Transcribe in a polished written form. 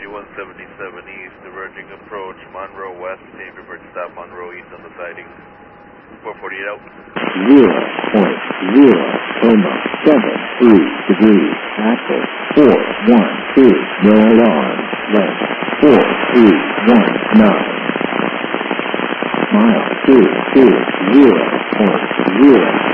2177 East, diverging approach, Monroe West, same report stop, Monroe East on the siding. 448 out. 0.073 degrees, axle 412, no alarm, left 4319. Mile 220.0